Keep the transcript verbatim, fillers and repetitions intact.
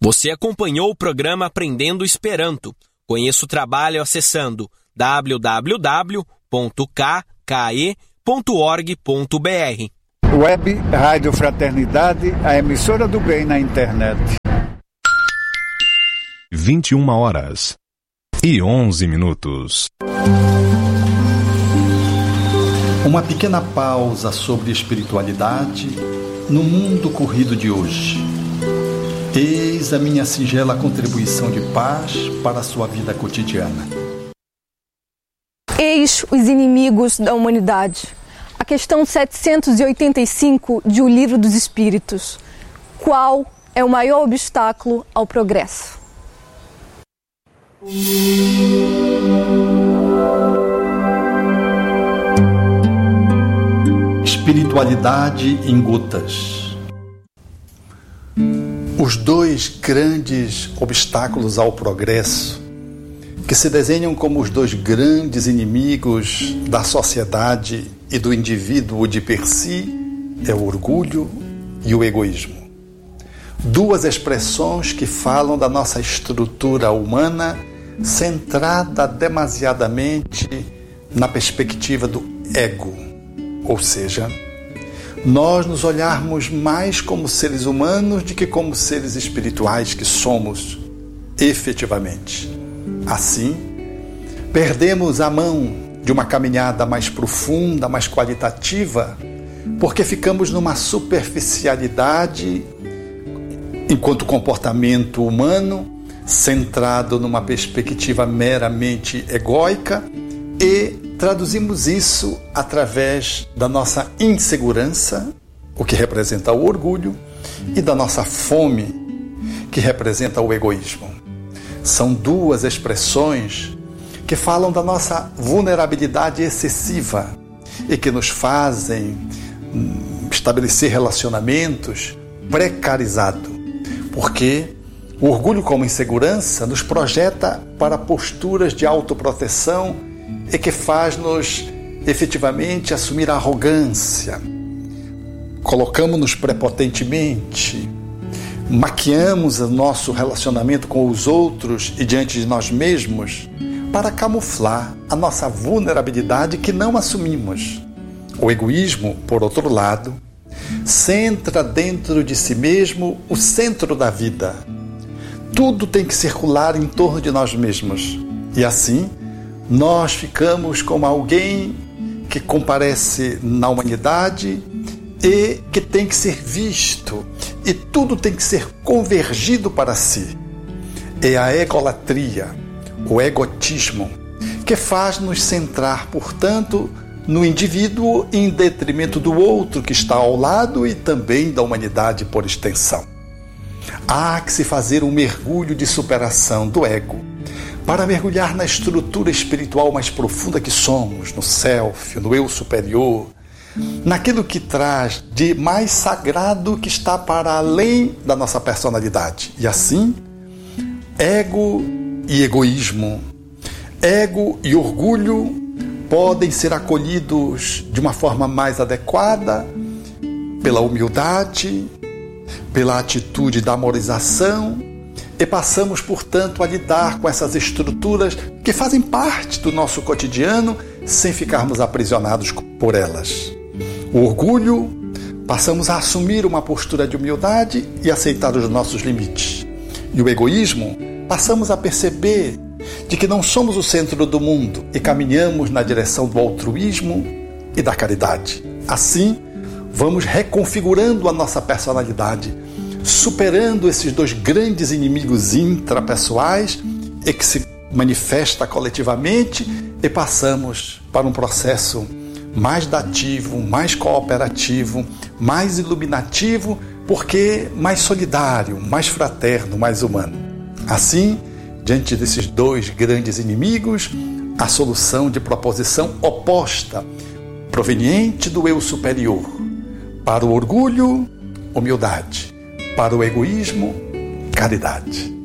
Você acompanhou o programa Aprendendo Esperanto. Conheça o trabalho acessando w w w ponto k k e ponto org ponto b r. Web Rádio Fraternidade, a emissora do bem na internet. vinte e uma horas e onze minutos. Uma pequena pausa sobre espiritualidade no mundo corrido de hoje. Eis a minha singela contribuição de paz para a sua vida cotidiana. Eis os inimigos da humanidade. A questão setecentos e oitenta e cinco de O Livro dos Espíritos. Qual é o maior obstáculo ao progresso? Espiritualidade em gotas. Os dois grandes obstáculos ao progresso, que se desenham como os dois grandes inimigos da sociedade e do indivíduo de per si, é o orgulho e o egoísmo. Duas expressões que falam da nossa estrutura humana centrada demasiadamente na perspectiva do ego, ou seja, nós nos olharmos mais como seres humanos do que como seres espirituais que somos efetivamente. Assim, perdemos a mão de uma caminhada mais profunda, mais qualitativa, porque ficamos numa superficialidade enquanto comportamento humano, centrado numa perspectiva meramente egóica, e traduzimos isso através da nossa insegurança, o que representa o orgulho, e da nossa fome, que representa o egoísmo. São duas expressões que falam da nossa vulnerabilidade excessiva e que nos fazem estabelecer relacionamentos precarizados, porque o orgulho como insegurança nos projeta para posturas de autoproteção e que faz-nos efetivamente assumir a arrogância. Colocamos-nos prepotentemente, maquiamos o nosso relacionamento com os outros e diante de nós mesmos para camuflar a nossa vulnerabilidade que não assumimos. O egoísmo, por outro lado, centra dentro de si mesmo o centro da vida. Tudo tem que circular em torno de nós mesmos. E assim, nós ficamos como alguém que comparece na humanidade e que tem que ser visto. E tudo tem que ser convergido para si. É a egolatria, o egotismo, que faz nos centrar, portanto, no indivíduo em detrimento do outro que está ao lado e também da humanidade por extensão. Há que se fazer um mergulho de superação do ego para mergulhar na estrutura espiritual mais profunda que somos, no self, no eu superior, naquilo que traz de mais sagrado que está para além da nossa personalidade. E assim, ego e egoísmo, ego e orgulho podem ser acolhidos de uma forma mais adequada pela humildade, pela atitude da amorização, e passamos, portanto, a lidar com essas estruturas que fazem parte do nosso cotidiano sem ficarmos aprisionados por elas. O orgulho, passamos a assumir uma postura de humildade e aceitar os nossos limites. E o egoísmo, passamos a perceber de que não somos o centro do mundo e caminhamos na direção do altruísmo e da caridade. Assim, vamos reconfigurando a nossa personalidade, superando esses dois grandes inimigos intrapessoais e que se manifesta coletivamente, e passamos para um processo mais dativo, mais cooperativo, mais iluminativo, porque mais solidário, mais fraterno, mais humano. Assim, diante desses dois grandes inimigos, a solução de proposição oposta, proveniente do eu superior. Para o orgulho, humildade. Para o egoísmo, caridade.